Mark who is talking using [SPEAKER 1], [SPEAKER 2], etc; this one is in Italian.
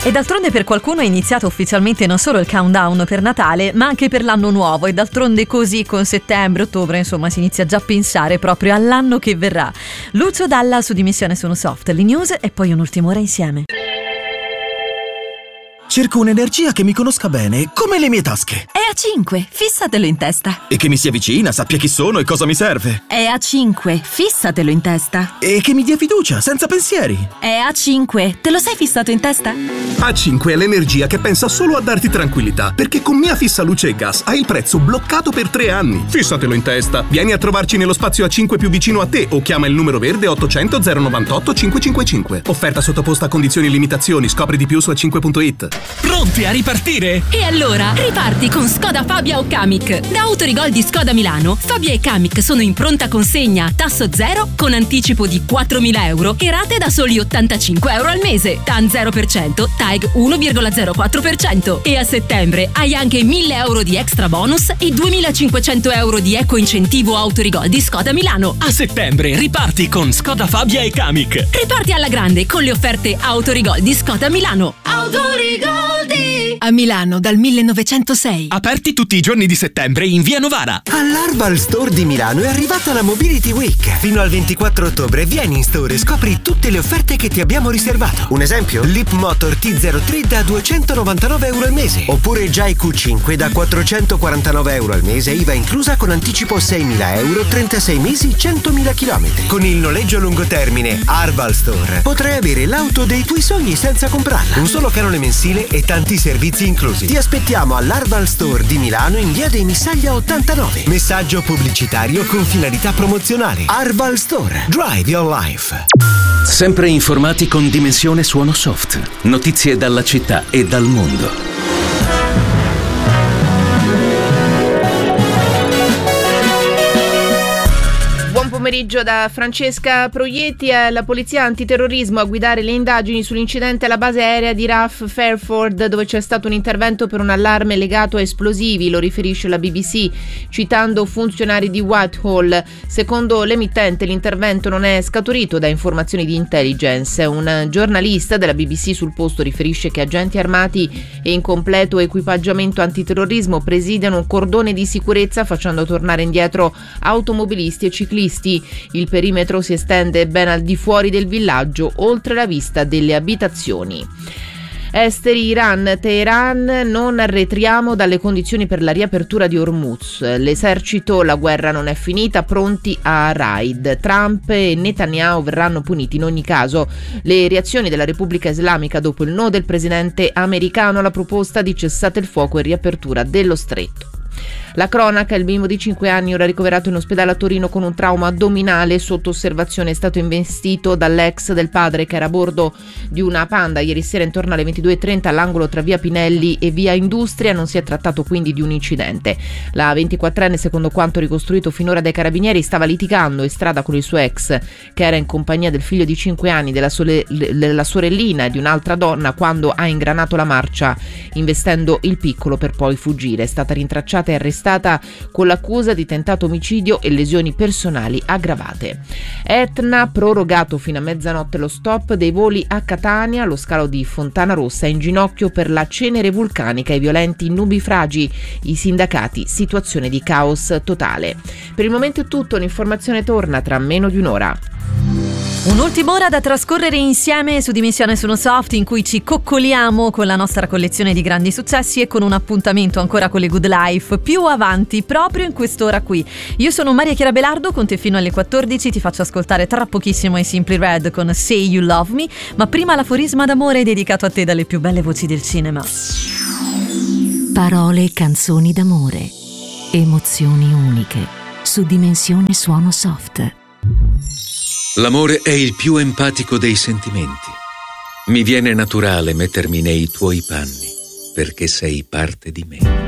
[SPEAKER 1] E d'altronde per qualcuno è iniziato ufficialmente non solo il countdown per Natale, ma anche per l'anno nuovo, e d'altronde così con settembre, ottobre, insomma, si inizia già a pensare proprio all'anno che verrà. Lucio Dalla su Dimensione Sono Soft, le news e poi un'ultima ora insieme.
[SPEAKER 2] Cerco un'energia che mi conosca bene, come le mie tasche.
[SPEAKER 3] È A5, fissatelo in testa.
[SPEAKER 2] E che mi sia vicina, sappia chi sono e cosa mi serve.
[SPEAKER 3] È A5, fissatelo in testa.
[SPEAKER 2] E che mi dia fiducia, senza pensieri.
[SPEAKER 3] È A5, te lo sei fissato in testa?
[SPEAKER 4] A5 è l'energia che pensa solo a darti tranquillità, perché con Mia Fissa Luce e Gas hai il prezzo bloccato per 3 anni. Fissatelo in testa. Vieni a trovarci nello spazio A5 più vicino a te o chiama il numero verde 800 098 555. Offerta sottoposta a condizioni e limitazioni. Scopri di più su a5.it.
[SPEAKER 5] Pronti a ripartire?
[SPEAKER 3] E allora, riparti con Skoda Fabia o Kamiq. Da Autorigol di Skoda Milano, Fabia e Kamiq sono in pronta consegna, tasso zero, con anticipo di 4.000 euro e rate da soli 85 euro al mese. TAN 0%, TAEG 1,04%. E a settembre hai anche 1.000 euro di extra bonus e 2.500 euro di eco incentivo Autorigol di Skoda Milano.
[SPEAKER 5] A settembre riparti con Skoda Fabia e Kamiq.
[SPEAKER 3] Riparti alla grande con le offerte Autorigol di Skoda Milano. Autorigol a Milano dal 1906.
[SPEAKER 5] Aperti tutti i giorni di settembre in via Novara.
[SPEAKER 6] All'Arbal Store di Milano è arrivata la Mobility Week. Fino al 24 ottobre vieni in store e scopri tutte le offerte che ti abbiamo riservato. Un esempio? Leap Motor T03 da 299 euro al mese. Oppure Jai Q5 da 449 euro al mese, IVA inclusa, con anticipo 6.000 euro, 36 mesi, 100.000 chilometri. Con il noleggio a lungo termine Arbal Store potrai avere l'auto dei tuoi sogni senza comprarla. Un solo canone mensile e tanti servizi inclusi. Ti aspettiamo all'Arbal Store di Milano in via dei Missaglia 89. Messaggio pubblicitario con finalità promozionale. Arbal Store. Drive your life.
[SPEAKER 7] Sempre informati con Dimensione Suono Soft. Notizie dalla città e dal mondo.
[SPEAKER 8] Pomeriggio da Francesca Proietti. È la polizia antiterrorismo a guidare le indagini sull'incidente alla base aerea di RAF Fairford, dove c'è stato un intervento per un allarme legato a esplosivi, lo riferisce la BBC citando funzionari di Whitehall. Secondo l'emittente l'intervento non è scaturito da informazioni di intelligence. Un giornalista della BBC sul posto riferisce che agenti armati e in completo equipaggiamento antiterrorismo presidiano un cordone di sicurezza facendo tornare indietro automobilisti e ciclisti. Il perimetro si estende ben al di fuori del villaggio, oltre la vista delle abitazioni. Esteri, Iran, Teheran, non arretriamo dalle condizioni per la riapertura di Hormuz. L'esercito, la guerra non è finita, pronti a raid. Trump e Netanyahu verranno puniti in ogni caso. Le reazioni della Repubblica Islamica dopo il no del presidente americano alla proposta di cessate il fuoco e riapertura dello stretto. La cronaca: il bimbo di 5 anni ora ricoverato in ospedale a Torino con un trauma addominale sotto osservazione è stato investito dall'ex del padre che era a bordo di una Panda ieri sera intorno alle 22:30 all'angolo tra via Pinelli e via Industria. Non si è trattato quindi di un incidente. La 24enne, secondo quanto ricostruito finora dai carabinieri, stava litigando in strada con il suo ex, che era in compagnia del figlio di 5 anni, della sorellina e di un'altra donna, quando ha ingranato la marcia investendo il piccolo per poi fuggire. È stata rintracciata e arrestata con l'accusa di tentato omicidio e lesioni personali aggravate. Etna, prorogato fino a mezzanotte lo stop dei voli a Catania. Lo scalo di Fontana Rossa è in ginocchio per la cenere vulcanica e violenti nubifragi. I sindacati: situazione di caos totale. Per il momento è tutto, l'informazione torna tra meno di un'ora.
[SPEAKER 1] Un'ultima ora da trascorrere insieme su Dimensione Sono Soft, in cui ci coccoliamo con la nostra collezione di grandi successi e con un appuntamento ancora con le Good Life più avanti, proprio in quest'ora qui. Io sono Maria Chiara Belardo, con te fino alle 14, ti faccio ascoltare tra pochissimo i Simply Red con Say You Love Me, ma prima l'aforisma d'amore dedicato a te dalle più belle voci del cinema.
[SPEAKER 9] Parole e canzoni d'amore, emozioni uniche, su Dimensione Suono Soft.
[SPEAKER 7] L'amore è il più empatico dei sentimenti. Mi viene naturale mettermi nei tuoi panni, perché sei parte di me.